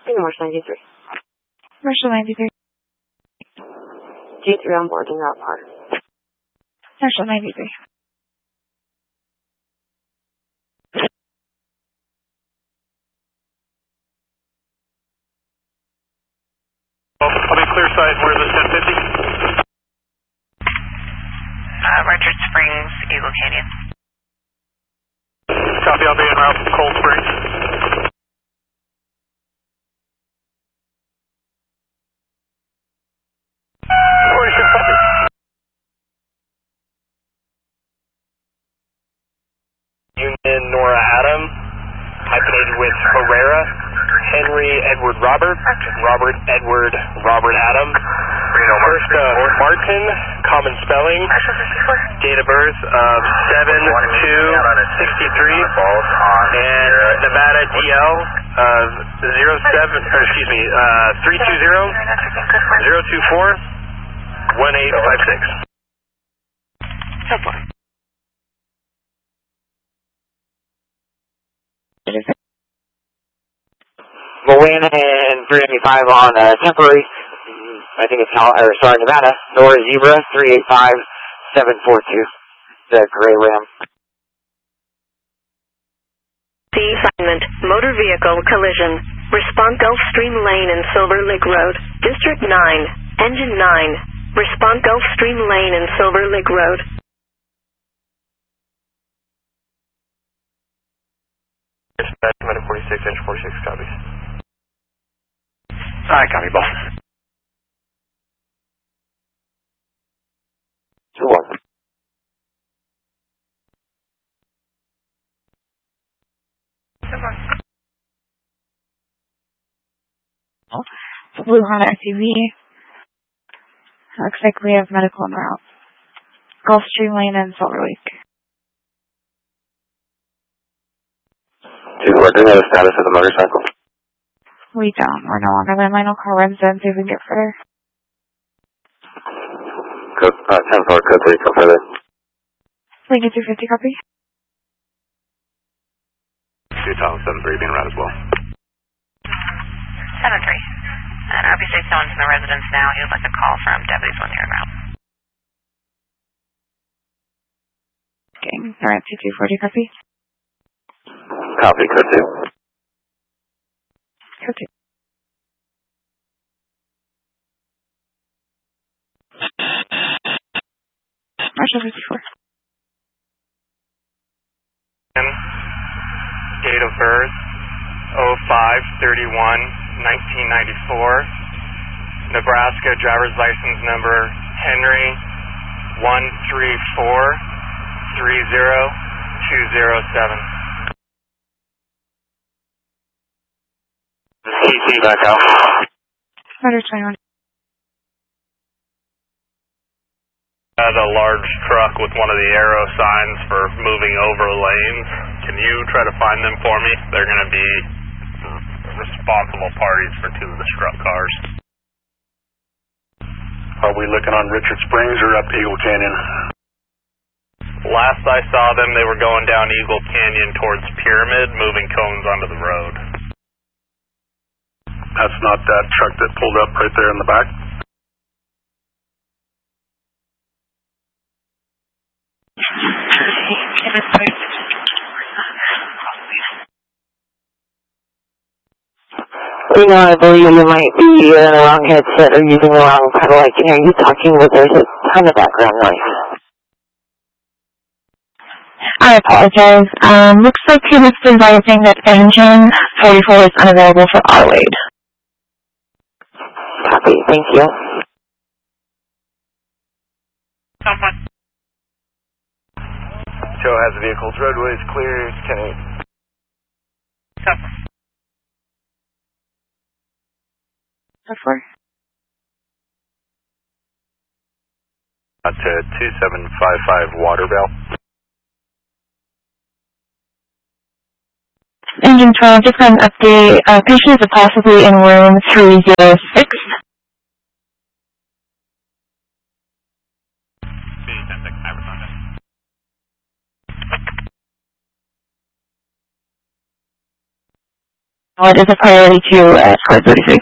Commercial 93. Commercial 93. G3 on board and route par. Commercial 93. I'll be clear side, where's the 1050? Richard Springs, Eagle Canyon. Copy, I'll be en route from Cold Springs. Union Nora Adam, hyphenated with Herrera, Henry Edward Robert, Robert Edward Robert Adam, first Martin, common spelling, date of birth of 7/2/63, and Nevada DL of 320-024-1856. So far. Moana and 395 on temporary. I think it's Nevada. Nora Zebra 385742. The gray Ram. The assignment, motor vehicle collision. Respond Gulfstream Lane and Silver Lake Road. District 9, Engine 9. Respond Gulfstream Lane and Silver Lake Road. Dispatch, 46, Engine 46, copies. Alright, copy, boss. 2-1. It's a Blue Honda SUV. Looks like we have medical en route. Gulfstream Lane and Silver Lake. Do you know the status of the motorcycle? We don't. We're no longer landline. I'll call residents if we can get further. Code 10-4, code 3, come further. Lincoln 250, copy. 2073 being route as well. 7-3. And obviously someone's in the residence now. He would like a call from deputies when you're en route. Okay. Alright, 2240, copy. Copy, code 2. Code 2. Marshall 54. Date of birth 05/31/1994. Nebraska driver's license number Henry 134-30207. CC back out. Motor 21. Had a large truck with one of the arrow signs for moving over lanes. Can you try to find them for me? They're going to be responsible parties for two of the struck cars. Are we looking on Richard Springs or up Eagle Canyon? Last I saw them, they were going down Eagle Canyon towards Pyramid, moving cones onto the road. That's not that truck that pulled up right there in the back? I believe you might be in the wrong headset or using the wrong pedal. I can hear you talking, but there's a ton of background noise. I apologize. Looks like he was advising that engine 44 is unavailable for R-Wade. Copy, thank you. Show has the vehicles. Roadway is clear. 10-8. Before? To 2755 Waterville. Engine 12, just got an update. Patients are possibly in room 306. It is a priority to Squad 33.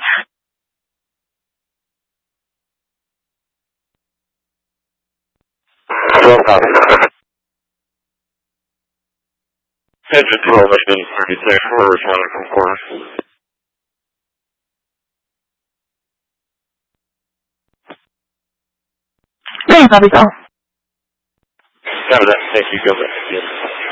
Engine 12, Mission 36, we're responding from course. Thanks, I'll be gone. Copy that. Thank you. Go back. Yes.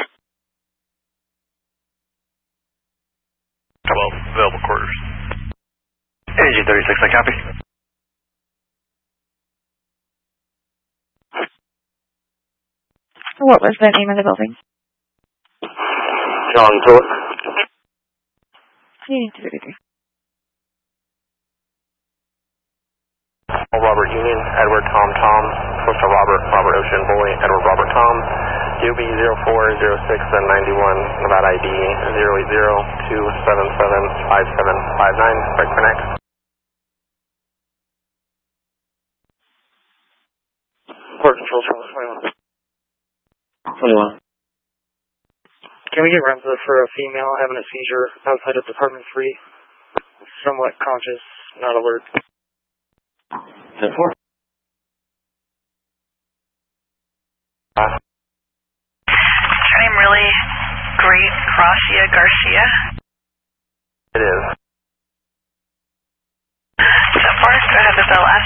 Hello, available quarters. Engine 36, I copy. What was the name of the building? John Phillips. Unit 233. Robert Union, Edward Tom Tom, Coastal Robert, Robert Ocean Boy, Edward Robert Tom, DOB 0406 and 91, Nevada ID 080-277-5759, break for next. Port Control Charles 21. 21. Can we get Remza for a female having a seizure outside of Department 3? Somewhat conscious, not alert. 10-4. Her name really great, Gracia Garcia. It is. So far, do I have the last?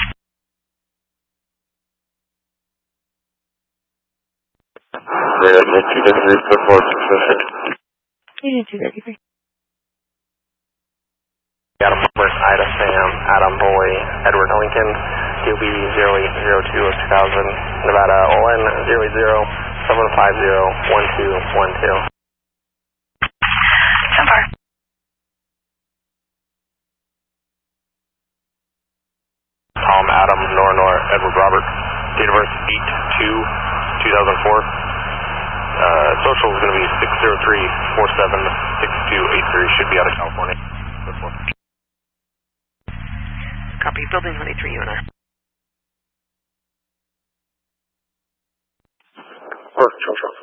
Unit 233. Adam Robert, Ida Sam, Adam Boy, Edward Lincoln, DOB 0802 of 2000, Nevada ON 00-750-1212. So far. Tom Adam Nor Edward Robert, date of birth 8/2/2004. Social is going to be 603-476283. Should be out of California. Copy, building 23, UNR. Port Control Charles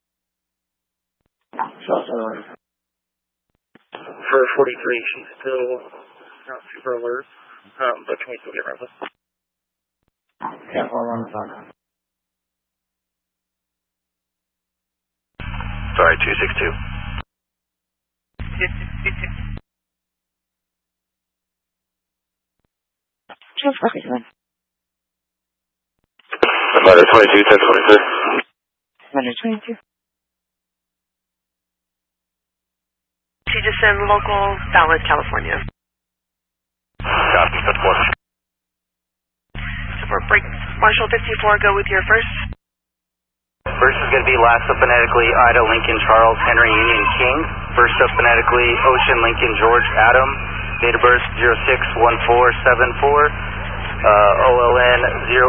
21. For 43, she's still not super alert, but can we still get Remza? Yeah, 415. Sorry, 262. Charles 41. Nevada 22, 1023. Commander 22. She just in local Dallas, California. Copy, that's one. So for break, Marshal 54, go with your first. First is going to be last up phonetically Ida Lincoln Charles Henry Union King. First up phonetically Ocean Lincoln George Adam. Date of birth 061474. OLN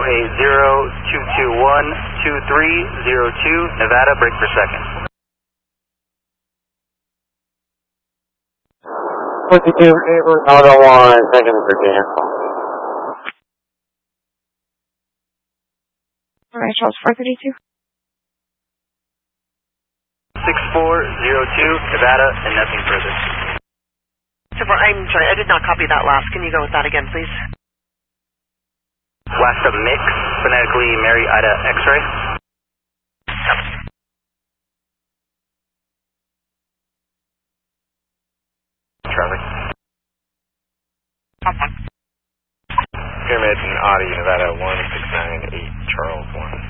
080-221-2302. Nevada, break for second. 22, Auto 1, second Virginia. Alright, Charles 432. 6402, Nevada, and nothing further. So for, I'm sorry, I did not copy that last. Can you go with that again, please? Last up Mix, phonetically Mary Ida X-ray. Traffic. Pyramid and Audi, Nevada 1698, Charles 1.